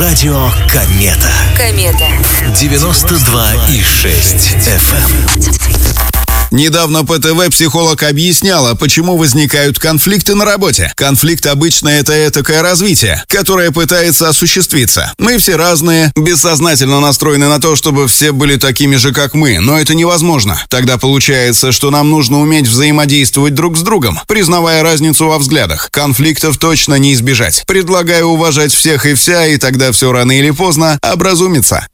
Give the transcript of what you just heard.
Радио Комета. 92,6 FM. Недавно по ТВ психолог объясняла, почему возникают конфликты на работе. Конфликт обычно это этакое развитие, которое пытается осуществиться. Мы все разные, бессознательно настроены на то, чтобы все были такими же, как мы, но это невозможно. Тогда получается, что нам нужно уметь взаимодействовать друг с другом, признавая разницу во взглядах. Конфликтов точно не избежать. Предлагаю уважать всех и вся, и тогда все рано или поздно образумится.